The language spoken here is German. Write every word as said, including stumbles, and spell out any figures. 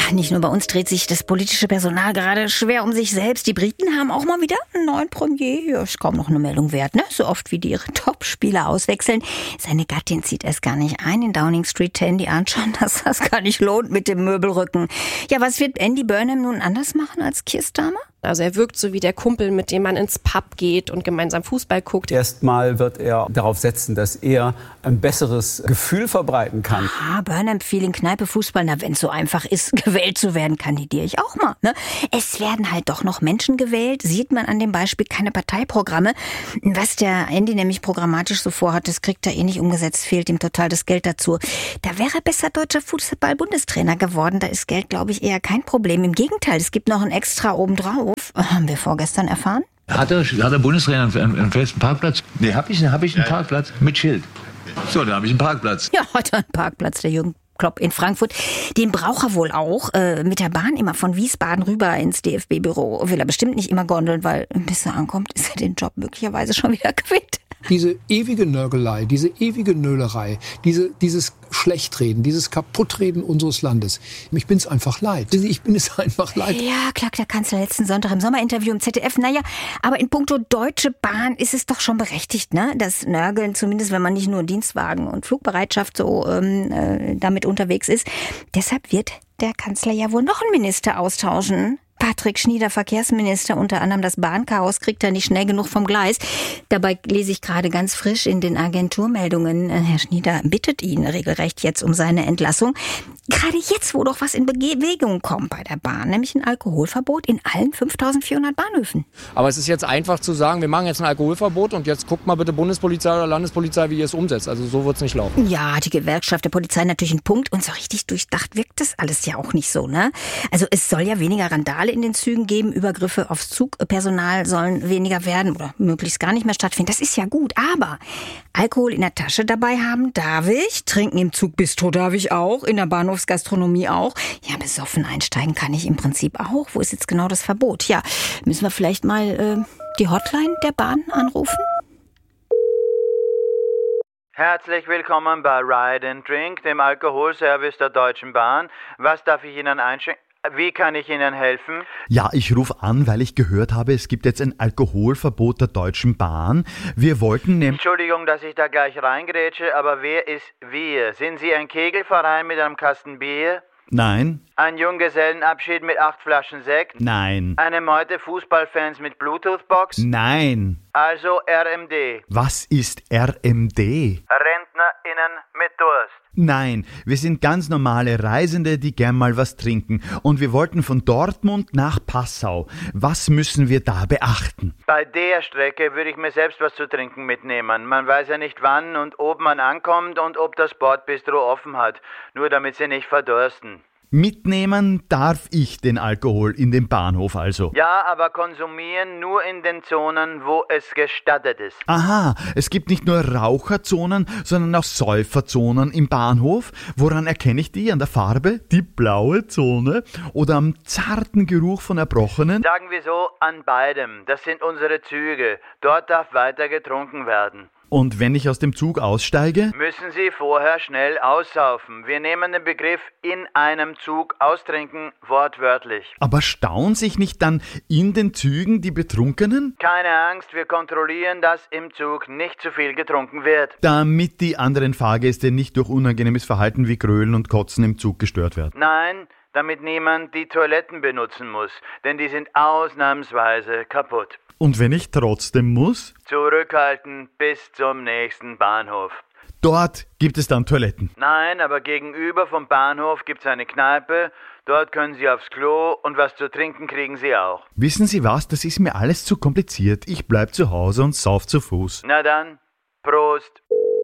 nicht nur bei uns dreht sich das politische Personal gerade schwer um sich selbst. Die Briten haben auch mal wieder einen neuen Premier. Ja, ist kaum noch eine Meldung wert, ne? So oft wie die ihre Top-Spieler auswechseln. Seine Gattin zieht erst gar nicht ein in Downing Street zehn. Die ahnt schon, dass das gar nicht lohnt mit dem Möbelrücken. Ja, was wird Andy Burnham nun anders machen als Keir Starmer? Also er wirkt so wie der Kumpel, mit dem man ins Pub geht und gemeinsam Fußball guckt. Erstmal wird er darauf setzen, dass er ein besseres Gefühl verbreiten kann. Ah, Burnham viel in Kneipe, Fußball. Na, wenn es so einfach ist, gewählt zu werden, kandidiere ich auch mal. Ne? Es werden halt doch noch Menschen gewählt, sieht man an dem Beispiel keine Parteiprogramme. Was der Andy nämlich programmatisch so vorhat, das kriegt er eh nicht umgesetzt, fehlt ihm total das Geld dazu. Da wäre er besser deutscher Fußball-Bundestrainer geworden. Da ist Geld, glaube ich, eher kein Problem. Im Gegenteil, es gibt noch ein Extra obendrauf. Haben wir vorgestern erfahren? Hat der, hat der Bundestrainer einen, einen festen Parkplatz? Nee, habe ich, hab ich einen Parkplatz mit Schild. So, da habe ich einen Parkplatz. Ja, hat er einen Parkplatz, der Jürgen Klopp in Frankfurt. Den braucht er wohl auch. Äh, mit der Bahn immer von Wiesbaden rüber ins D F B-Büro. Will er bestimmt nicht immer gondeln, weil bis er ankommt, ist er den Job möglicherweise schon wieder quitt. Diese ewige Nörgelei, diese ewige Nölerei, diese, dieses Schlechtreden, dieses Kaputtreden unseres Landes. Ich bin's einfach leid. Ich bin es einfach leid. Ja, klagt der Kanzler letzten Sonntag im Sommerinterview im Z D F. Naja, aber in puncto Deutsche Bahn ist es doch schon berechtigt, ne? Das Nörgeln, zumindest wenn man nicht nur Dienstwagen und Flugbereitschaft so ähm, äh, damit unterwegs ist. Deshalb wird der Kanzler ja wohl noch einen Minister austauschen. Patrick Schnieder, Verkehrsminister, unter anderem das Bahnchaos kriegt er nicht schnell genug vom Gleis. Dabei lese ich gerade ganz frisch in den Agenturmeldungen, Herr Schnieder bittet ihn regelrecht jetzt um seine Entlassung. Gerade jetzt, wo doch was in Bewegung kommt bei der Bahn, nämlich ein Alkoholverbot in allen fünftausendvierhundert Bahnhöfen. Aber es ist jetzt einfach zu sagen, wir machen jetzt ein Alkoholverbot und jetzt guckt mal bitte Bundespolizei oder Landespolizei, wie ihr es umsetzt. Also so wird es nicht laufen. Ja, die Gewerkschaft der Polizei natürlich ein Punkt und so richtig durchdacht wirkt das alles ja auch nicht so, ne? Also es soll ja weniger Randale in den Zügen geben, Übergriffe aufs Zugpersonal sollen weniger werden oder möglichst gar nicht mehr stattfinden. Das ist ja gut, aber Alkohol in der Tasche dabei haben darf ich, trinken im Zugbistro darf ich auch, in der Bahnhofsgastronomie auch. Ja, besoffen einsteigen kann ich im Prinzip auch. Wo ist jetzt genau das Verbot? Ja, müssen wir vielleicht mal äh, die Hotline der Bahn anrufen? Herzlich willkommen bei Ride and Drink, dem Alkoholservice der Deutschen Bahn. Was darf ich Ihnen einschenken? Wie kann ich Ihnen helfen? Ja, ich rufe an, weil ich gehört habe, es gibt jetzt ein Alkoholverbot der Deutschen Bahn. Wir wollten nämlich... Entschuldigung, dass ich da gleich reingrätsche, aber wer ist wir? Sind Sie ein Kegelverein mit einem Kasten Bier? Nein. Ein Junggesellenabschied mit acht Flaschen Sekt? Nein. Eine Meute Fußballfans mit Bluetooth-Box? Nein. Also R M D. Was ist R M D? RentnerInnen mit Durst. Nein, wir sind ganz normale Reisende, die gern mal was trinken. Und wir wollten von Dortmund nach Passau. Was müssen wir da beachten? Bei der Strecke würde ich mir selbst was zu trinken mitnehmen. Man weiß ja nicht wann und ob man ankommt und ob das Bordbistro offen hat. Nur damit sie nicht verdursten. Mitnehmen darf ich den Alkohol in den Bahnhof also. Ja, aber konsumieren nur in den Zonen, wo es gestattet ist. Aha, es gibt nicht nur Raucherzonen, sondern auch Säuferzonen im Bahnhof. Woran erkenne ich die? An der Farbe? Die blaue Zone? Oder am zarten Geruch von Erbrochenen? Sagen wir so, an beidem. Das sind unsere Züge. Dort darf weiter getrunken werden. Und wenn ich aus dem Zug aussteige? Müssen Sie vorher schnell aussaufen. Wir nehmen den Begriff in einem Zug austrinken wortwörtlich. Aber stauen sich nicht dann in den Zügen die Betrunkenen? Keine Angst, wir kontrollieren, dass im Zug nicht zu viel getrunken wird. Damit die anderen Fahrgäste nicht durch unangenehmes Verhalten wie Grölen und Kotzen im Zug gestört werden. Nein, damit niemand die Toiletten benutzen muss, denn die sind ausnahmsweise kaputt. Und wenn ich trotzdem muss? Zurückhalten bis zum nächsten Bahnhof. Dort gibt es dann Toiletten? Nein, aber gegenüber vom Bahnhof gibt es eine Kneipe. Dort können Sie aufs Klo und was zu trinken kriegen Sie auch. Wissen Sie was, das ist mir alles zu kompliziert. Ich bleib zu Hause und sauf zu Fuß. Na dann, Prost.